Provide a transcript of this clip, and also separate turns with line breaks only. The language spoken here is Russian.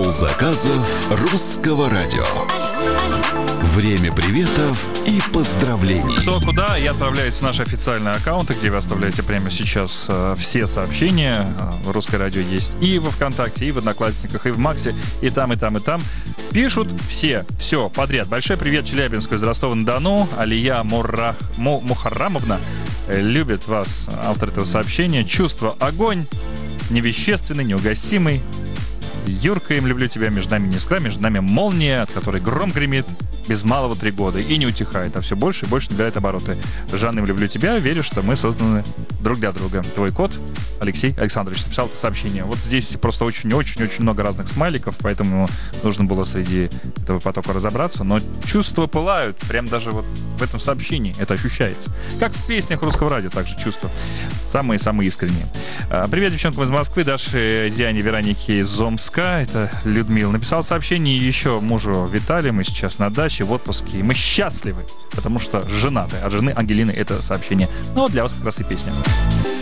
заказов русского радио. Время приветов и поздравлений.
Кто куда, я отправляюсь в наши официальные аккаунты, где вы оставляете прямо сейчас все сообщения. Русское радио есть и во ВКонтакте, и в Одноклассниках, и в Максе, и там, и там, и там. Пишут все подряд. Большой привет Челябинску из Ростова-на-Дону. Алия Мухаррамовна любит вас, автор этого сообщения. Чувство огонь, невещественный, неугасимый. Юрка, им люблю тебя, между нами не искра, между нами молния, от которой гром гремит без малого 3 года и не утихает, а все больше и больше набирает обороты. Жанна, им люблю тебя, верю, что мы созданы друг для друга. Твой кот Алексей Александрович написал это сообщение. Вот здесь просто очень-очень-очень много разных смайликов, поэтому нужно было среди этого потока разобраться, но чувства пылают, прям даже вот в этом сообщении это ощущается. Как в песнях русского радио, также чувства. Самые-самые искренние. Привет девчонкам из Москвы, Даше, Диане, Веронике из Омска. Это Людмила. Написал сообщение еще мужу Виталию. Мы сейчас на даче, в отпуске. И мы счастливы, потому что женаты. От жены Ангелины это сообщение. Ну, для вас как раз и песня.